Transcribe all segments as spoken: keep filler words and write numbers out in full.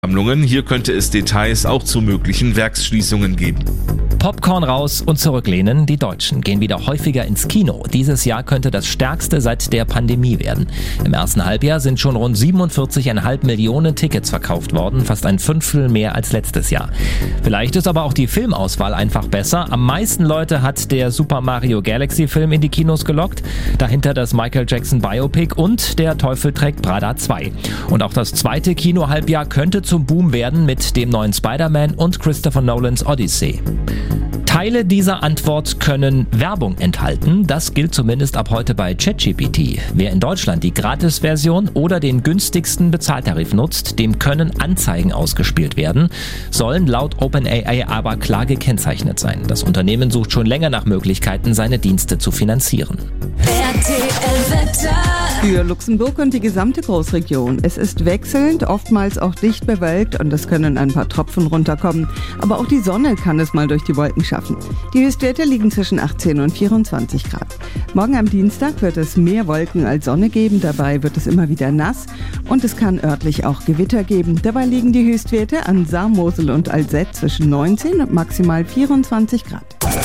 Sammlungen. Hier könnte es Details auch zu möglichen Werksschließungen geben. Popcorn raus und zurücklehnen. Die Deutschen gehen wieder häufiger ins Kino. Dieses Jahr könnte das stärkste seit der Pandemie werden. Im ersten Halbjahr sind schon rund siebenundvierzig Komma fünf Millionen Tickets verkauft worden, fast ein Fünftel mehr als letztes Jahr. Vielleicht ist aber auch die Filmauswahl einfach besser. Am meisten Leute hat der Super Mario Galaxy Film in die Kinos gelockt. Dahinter das Michael Jackson Biopic und Der Teufel trägt Prada zwei. Und auch das zweite Kinohalbjahr könnte zum Boom werden mit dem neuen Spider-Man und Christopher Nolans Odyssey. Teile dieser Antwort können Werbung enthalten. Das gilt zumindest ab heute bei ChatGPT. Wer in Deutschland die Gratis-Version oder den günstigsten Bezahltarif nutzt, dem können Anzeigen ausgespielt werden, sollen laut OpenAI aber klar gekennzeichnet sein. Das Unternehmen sucht schon länger nach Möglichkeiten, seine Dienste zu finanzieren. R T L-Wetter. Für Luxemburg und die gesamte Großregion. Es ist wechselnd, oftmals auch dicht bewölkt und es können ein paar Tropfen runterkommen. Aber auch die Sonne kann es mal durch die Wolken schaffen. Die Höchstwerte liegen zwischen achtzehn und vierundzwanzig Grad. Morgen am Dienstag wird es mehr Wolken als Sonne geben. Dabei wird es immer wieder nass und es kann örtlich auch Gewitter geben. Dabei liegen die Höchstwerte an Saar, Mosel und Alzette zwischen neunzehn und maximal vierundzwanzig Grad.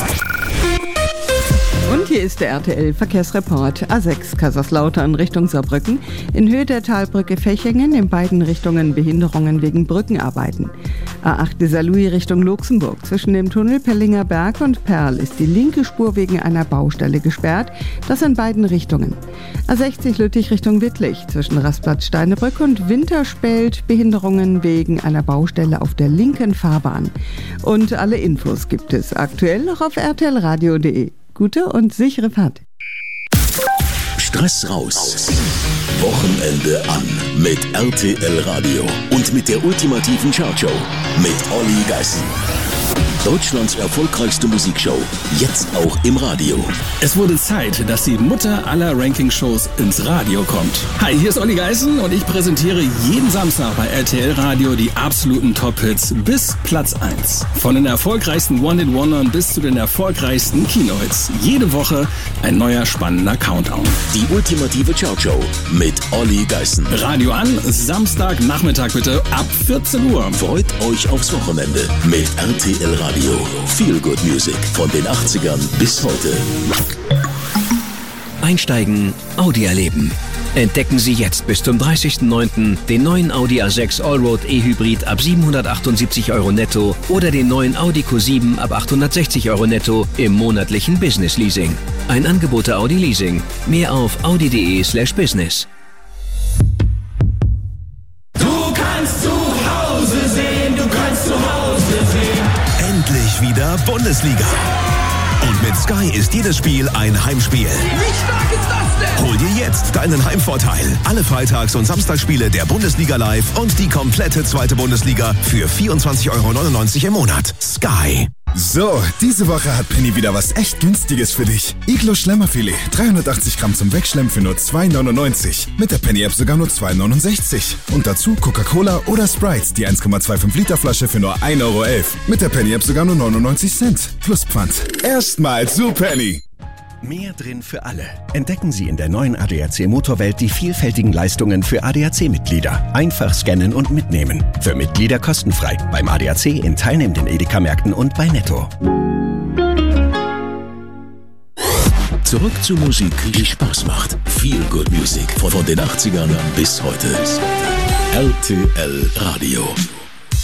Und hier ist der R T L-Verkehrsreport. A sechs Kaiserslautern Richtung Saarbrücken. In Höhe der Talbrücke Fechingen in beiden Richtungen Behinderungen wegen Brückenarbeiten. A acht de Saarlouis Richtung Luxemburg. Zwischen dem Tunnel Pellinger Berg und Perl ist die linke Spur wegen einer Baustelle gesperrt. Das in beiden Richtungen. A sechzig Lüttich Richtung Wittlich. Zwischen Rastplatz Steinebrück und Winterspelt Behinderungen wegen einer Baustelle auf der linken Fahrbahn. Und alle Infos gibt es aktuell noch auf r t l radio punkt d e. Gute und sichere Fahrt. Stress raus. Wochenende an mit R T L Radio und mit der ultimativen Chartshow mit Olli Geißen. Deutschlands erfolgreichste Musikshow, jetzt auch im Radio. Es wurde Zeit, dass die Mutter aller Ranking-Shows ins Radio kommt. Hi, hier ist Olli Geißen und ich präsentiere jeden Samstag bei R T L Radio die absoluten Top-Hits bis Platz eins. Von den erfolgreichsten One-Hit-Wondern bis zu den erfolgreichsten Kinohits. Jede Woche ein neuer spannender Countdown. Die ultimative Chartshow mit Olli Geißen. Radio an, Samstag Nachmittag bitte ab vierzehn Uhr. Freut euch aufs Wochenende mit R T L Radio. Feel Good Music von den achtzigern bis heute. Einsteigen, Audi erleben. Entdecken Sie jetzt bis zum dreißigsten neunten den neuen Audi A sechs Allroad E-Hybrid ab siebenhundertachtundsiebzig Euro netto oder den neuen Audi Q sieben ab achthundertsechzig Euro netto im monatlichen Business Leasing. Ein Angebot der Audi Leasing. Mehr auf audi punkt de slash business. Du kannst zu Hause sehen, du kannst zu Hause sehen. Endlich wieder Bundesliga. Und mit Sky ist jedes Spiel ein Heimspiel. Wie stark ist das denn? Hol dir jetzt deinen Heimvorteil. Alle Freitags- und Samstagsspiele der Bundesliga live und die komplette zweite Bundesliga für vierundzwanzig Euro neunundneunzig im Monat. Sky. So, diese Woche hat Penny wieder was echt Günstiges für dich. Iglo Schlemmerfilet, dreihundertachtzig Gramm zum Wegschlemmen für nur zwei neunundneunzig. Mit der Penny-App sogar nur zwei neunundsechzig. Und dazu Coca-Cola oder Sprite, die eins Komma fünfundzwanzig Liter Flasche für nur ein Euro elf. Mit der Penny-App sogar nur neunundneunzig Cent. Plus Pfand. Erstmal zu Penny. Mehr drin für alle. Entdecken Sie in der neuen A D A C Motorwelt die vielfältigen Leistungen für A D A C-Mitglieder. Einfach scannen und mitnehmen. Für Mitglieder kostenfrei. Beim A D A C in teilnehmenden Edeka-Märkten und bei Netto. Zurück zur Musik, die Spaß macht. Feel Good Music von den achtzigern bis heute. R T L Radio.